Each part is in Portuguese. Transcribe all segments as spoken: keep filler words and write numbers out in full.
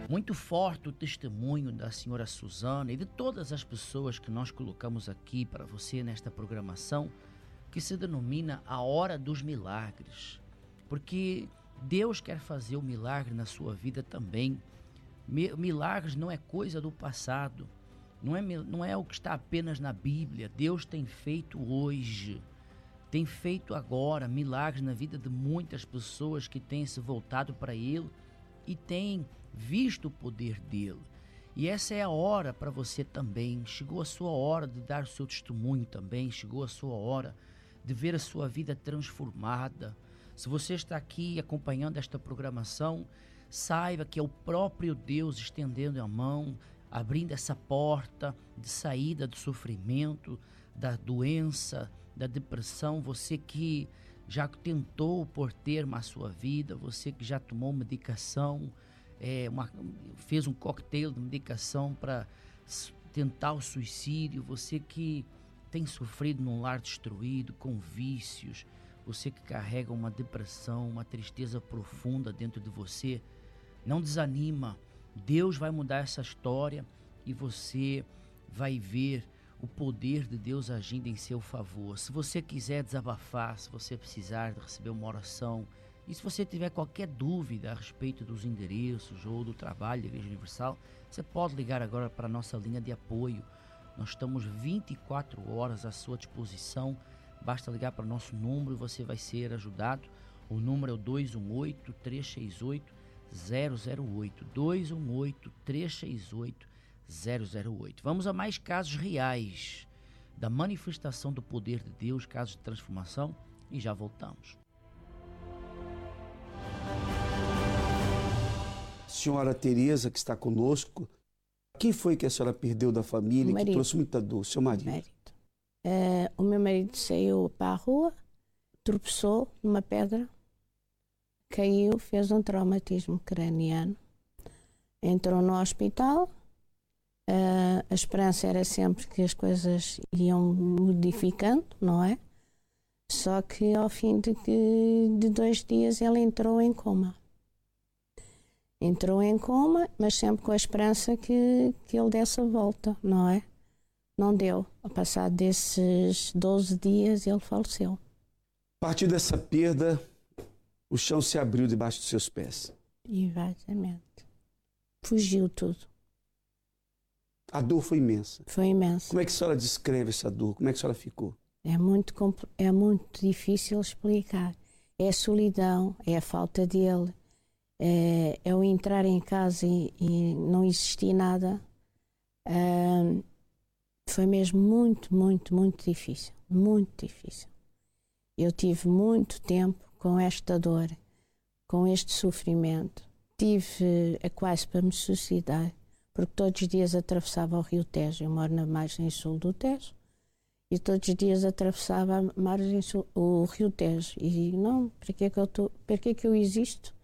Muito forte o testemunho da senhora Suzana e de todas as pessoas que nós colocamos aqui para você nesta programação, que se denomina a Hora dos Milagres. Porque Deus quer fazer o milagre na sua vida também. Milagres não é coisa do passado, não é, não é o que está apenas na Bíblia. Deus tem feito hoje, tem feito agora milagres na vida de muitas pessoas que têm se voltado para Ele e têm visto o poder dele. E essa é a hora para você também. Chegou a sua hora de dar o seu testemunho também. Chegou a sua hora de ver a sua vida transformada. Se você está aqui acompanhando esta programação, saiba que é o próprio Deus estendendo a mão, abrindo essa porta de saída do sofrimento, da doença, da depressão. Você que já tentou por termo a sua vida, você que já tomou medicação, é, uma, fez um coquetel de medicação para tentar o suicídio, você que tem sofrido num lar destruído, com vícios, você que carrega uma depressão, uma tristeza profunda dentro de você, não desanima. Deus vai mudar essa história e você vai ver o poder de Deus agindo em seu favor. Se você quiser desabafar, se você precisar de receber uma oração, e se você tiver qualquer dúvida a respeito dos endereços ou do trabalho da Igreja Universal, você pode ligar agora para a nossa linha de apoio. Nós estamos vinte e quatro horas à sua disposição. Basta ligar para o nosso número e você vai ser ajudado. O número é o dois um oito, três seis oito, zero zero oito. dois um oito, três seis oito, zero zero oito. Vamos a mais casos reais da manifestação do poder de Deus, casos de transformação, e já voltamos. Senhora Tereza, que está conosco, quem foi que a senhora perdeu da família, que trouxe muita dor? Seu marido? marido. Uh, o meu marido saiu para a rua, tropeçou numa pedra, caiu, fez um traumatismo craniano, entrou no hospital. Uh, a esperança era sempre que as coisas iam modificando, não é? Só que ao fim de, de dois dias ele entrou em coma. Entrou em coma, mas sempre com a esperança que, que ele desse a volta, não é? Não deu. Ao passar desses doze dias, ele faleceu. A partir dessa perda, o chão se abriu debaixo dos seus pés. Exatamente. Fugiu tudo. A dor foi imensa. Foi imensa. Como é que a senhora descreve essa dor? Como é que a senhora ficou? É muito, é muito difícil explicar. É a solidão, é a falta dele. É, é o entrar em casa e, e não existir nada. É, foi mesmo muito, muito, muito difícil. Muito difícil. Eu tive muito tempo com esta dor, com este sofrimento. Tive a quase para me suicidar, porque todos os dias atravessava o Rio Tejo. Eu moro na margem sul do Tejo. E todos os dias atravessava a margem sul, o Rio Tejo. E não, para que é que eu, tô, para que é que eu existo?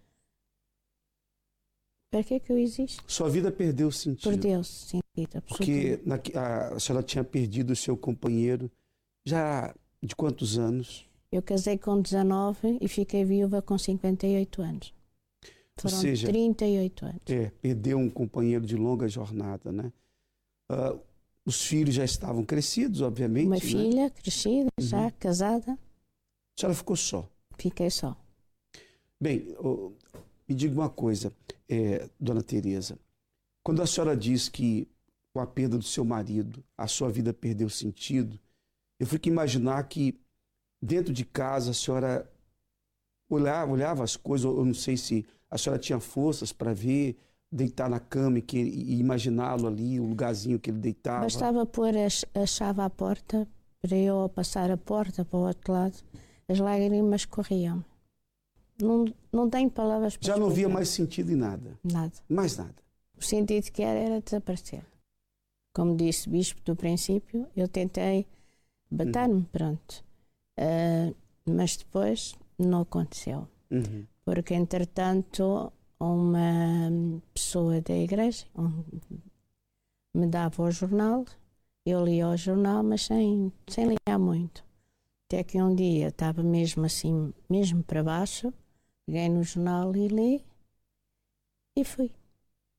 Para que é que eu existo? Sua vida perdeu sentido. Perdeu sentido, porque na, a, a senhora tinha perdido o seu companheiro já de quantos anos? Eu casei com dezanove e fiquei viúva com cinquenta e oito anos. Foram Ou seja, trinta e oito anos. É, perdeu um companheiro de longa jornada, né? Uh, os filhos já estavam crescidos, obviamente. Uma né? filha crescida, uhum. já casada. A senhora ficou só? Fiquei só. Bem, oh, me diga uma coisa, é, dona Tereza. Quando a senhora diz que com a perda do seu marido a sua vida perdeu sentido, eu fico imaginar que dentro de casa a senhora olhava, olhava as coisas, eu não sei se a senhora tinha forças para ver, deitar na cama e, que, e imaginá-lo ali, o lugarzinho que ele deitava. Bastava pôr a, a chave à porta, para eu passar a porta para o outro lado, as lágrimas corriam. Não, não tenho palavras para Já explicar. não via mais sentido em nada? Nada. Mais nada? O sentido que era, era desaparecer. Como disse o bispo do princípio, eu tentei bater-me, uhum. pronto. Uh, mas depois não aconteceu. Uhum. Porque, entretanto, uma pessoa da igreja um, me dava o jornal, eu lia o jornal, mas sem, sem ligar muito. Até que um dia estava mesmo assim, mesmo para baixo, peguei no jornal e li, e fui.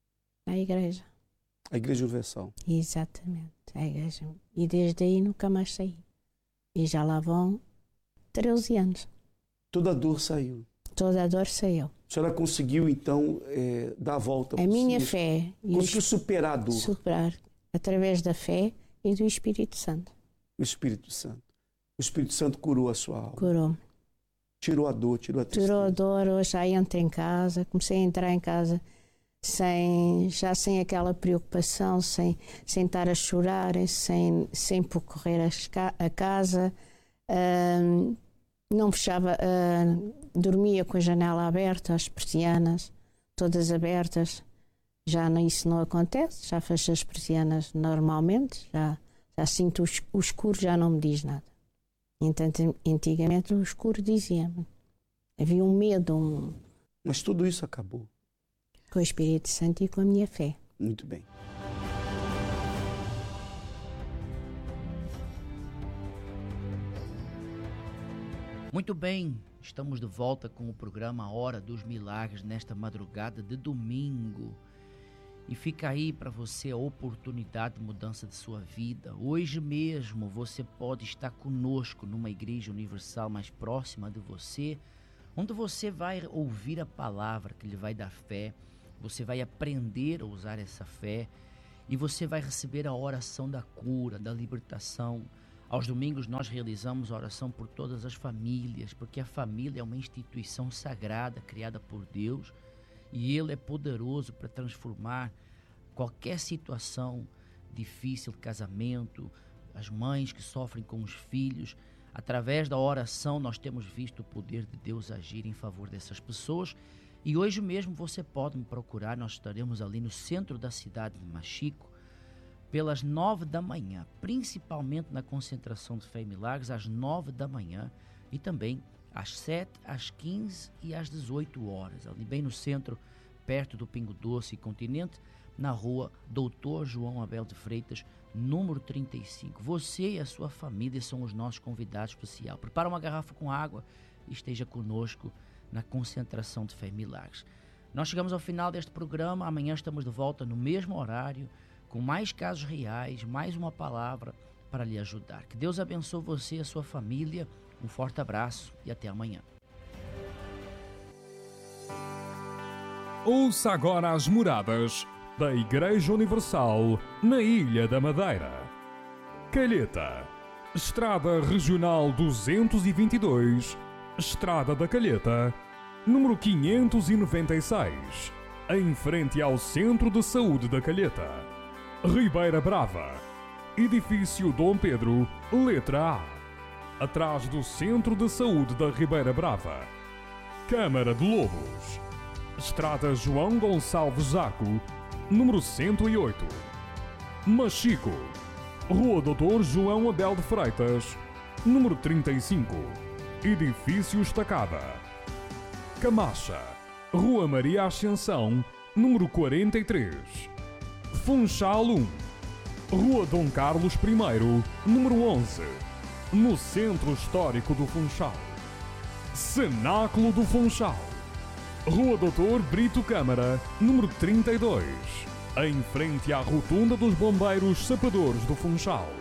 à igreja. A Igreja Universal. Exatamente, a igreja. E desde aí nunca mais saí. E já lá vão treze anos. Toda a dor saiu. Toda a dor saiu. A senhora conseguiu, então, é, dar a volta. A minha si, fé. Conseguiu superar a dor. Superar através da fé e do Espírito Santo. O Espírito Santo. O Espírito Santo curou a sua alma. Curou-me. Tirou a dor, tirou a tristeza. Tirou a dor, hoje já entro em casa, comecei a entrar em casa sem, já sem aquela preocupação, sem, sem estar a chorar, sem, sem percorrer a casa, uh, não fechava, uh, dormia com a janela aberta, as persianas todas abertas, já isso não acontece, já fecho as persianas normalmente, já, já sinto o escuro, já não me diz nada. Entanto, antigamente o escuro dizia-me, havia um medo. Um... Mas tudo isso acabou. Com o Espírito Santo e com a minha fé. Muito bem. Muito bem, estamos de volta com o programa Hora dos Milagres nesta madrugada de domingo. E fica aí para você a oportunidade de mudança de sua vida. Hoje mesmo você pode estar conosco numa igreja universal mais próxima de você, onde você vai ouvir a palavra que lhe vai dar fé, você vai aprender a usar essa fé e você vai receber a oração da cura, da libertação. Aos domingos nós realizamos a oração por todas as famílias, porque a família é uma instituição sagrada criada por Deus e Ele é poderoso para transformar qualquer situação difícil, casamento, as mães que sofrem com os filhos. Através da oração nós temos visto o poder de Deus agir em favor dessas pessoas. E hoje mesmo você pode me procurar, nós estaremos ali no centro da cidade de Machico, pelas nove da manhã, principalmente na concentração de Fé e Milagres, às nove da manhã e também às sete, às quinze e às dezoito horas, ali bem no centro, perto do Pingo Doce e Continente, na rua Doutor João Abel de Freitas, número trinta e cinco. Você e a sua família são os nossos convidados especiais. Prepara uma garrafa com água e esteja conosco na concentração de Fé e Milagres. Nós chegamos ao final deste programa, amanhã estamos de volta no mesmo horário, com mais casos reais, mais uma palavra para lhe ajudar. Que Deus abençoe você e a sua família. Um forte abraço e até amanhã. Ouça agora as moradas da Igreja Universal na Ilha da Madeira. Calheta, Estrada Regional duzentos e vinte e dois, Estrada da Calheta, número quinhentos e noventa e seis, em frente ao Centro de Saúde da Calheta. Ribeira Brava, Edifício Dom Pedro, letra A, atrás do Centro de Saúde da Ribeira Brava. Câmara de Lobos, Estrada João Gonçalves Zaco, número cento e oito. Machico, Rua Doutor João Abel de Freitas, número trinta e cinco, Edifício Estacada. Camacha, Rua Maria Ascensão, número quarenta e três. Funchal um, Rua Dom Carlos I, número onze, no Centro Histórico do Funchal. Cenáculo do Funchal, Rua Doutor Brito Câmara, número trinta e dois, em frente à Rotunda dos Bombeiros Sapadores do Funchal.